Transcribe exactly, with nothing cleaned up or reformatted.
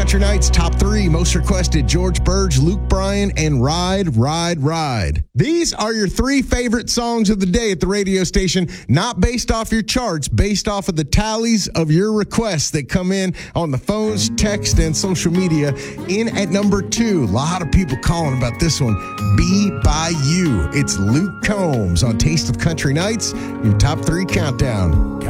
Country Nights Top three Most Requested: George Burge, Luke Bryan, and Ride, Ride, Ride. These are your three favorite songs of the day at the radio station, not based off your charts, based off of the tallies of your requests that come in on the phones, text, and social media. In at number two, a lot of people calling about this one, Be By You. It's Luke Combs on Taste of Country Nights, your top three countdown.